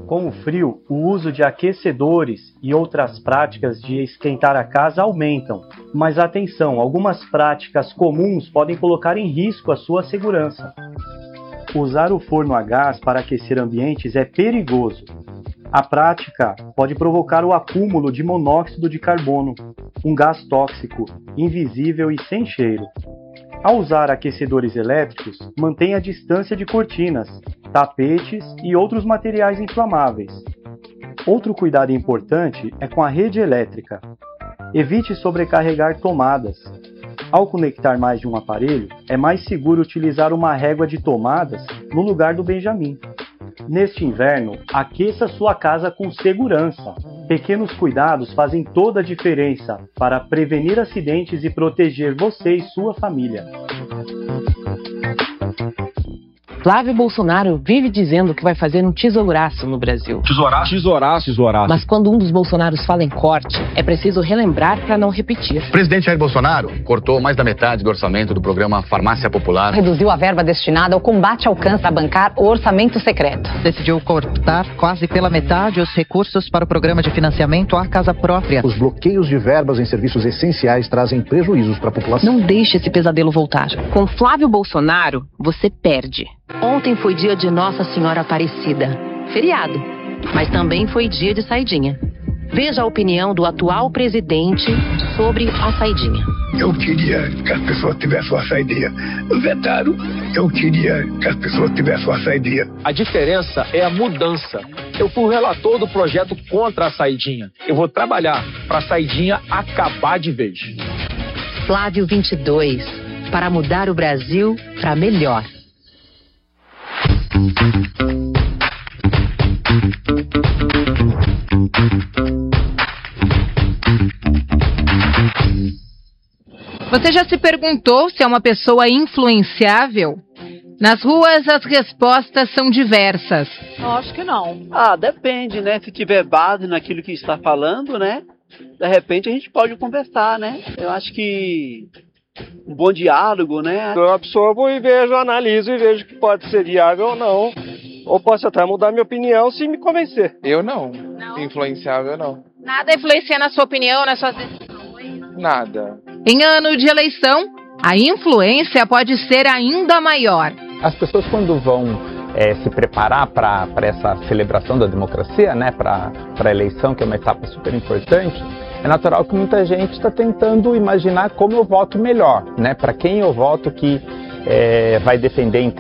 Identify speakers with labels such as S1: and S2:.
S1: Com o frio, o uso de aquecedores e outras práticas de esquentar a casa aumentam. Mas atenção, algumas práticas comuns podem colocar em risco a sua segurança. Usar o forno a gás para aquecer ambientes é perigoso. A prática pode provocar o acúmulo de monóxido de carbono, um gás tóxico, invisível e sem cheiro. Ao usar aquecedores elétricos, mantenha a distância de cortinas, tapetes e outros materiais inflamáveis. Outro cuidado importante é com a rede elétrica. Evite sobrecarregar tomadas. Ao conectar mais de um aparelho, é mais seguro utilizar uma régua de tomadas no lugar do Benjamin. Neste inverno, aqueça sua casa com segurança. Pequenos cuidados fazem toda a diferença para prevenir acidentes e proteger você e sua família.
S2: Flávio Bolsonaro vive dizendo que vai fazer um tesouraço no Brasil.
S3: Tesouraço? Tesouraço.
S2: Mas quando um dos Bolsonaros fala em corte, é preciso relembrar para não repetir.
S4: O presidente Jair Bolsonaro cortou mais da metade do orçamento do programa Farmácia Popular.
S5: Reduziu a verba destinada ao combate ao câncer a bancar o orçamento secreto.
S6: Decidiu cortar quase pela metade os recursos para o programa de financiamento à casa própria.
S7: Os bloqueios de verbas em serviços essenciais trazem prejuízos para a população.
S2: Não deixe esse pesadelo voltar.
S8: Com Flávio Bolsonaro, você perde.
S9: Ontem foi dia de Nossa Senhora Aparecida, feriado, mas também foi dia de saidinha. Veja a opinião do atual presidente sobre a saidinha.
S10: Eu queria que as pessoas tivessem uma saidinha. Vetaram, eu queria que as pessoas tivessem uma saidinha.
S3: A diferença é a mudança. Eu fui o relator do projeto contra a saidinha. Eu vou trabalhar para a saidinha acabar de vez.
S9: Flávio 22, para mudar o Brasil para melhor.
S11: Você já se perguntou se é uma pessoa influenciável? Nas ruas as respostas são diversas.
S12: Eu acho que não. Depende, né? Se tiver base naquilo que está falando, né? De repente a gente pode conversar, né? Eu acho que um bom diálogo, né?
S13: Eu absorvo e vejo, analiso e vejo que pode ser viável ou não. Ou posso até mudar minha opinião se me convencer.
S14: Eu não. Influenciável não.
S11: Nada influencia na sua opinião, nas suas decisões?
S14: Nada.
S11: Em ano de eleição, a influência pode ser ainda maior.
S15: As pessoas quando vão se preparar para essa celebração da democracia, né, para a eleição, que é uma etapa super importante, é natural que muita gente está tentando imaginar como eu voto melhor, né, para quem eu voto que vai defender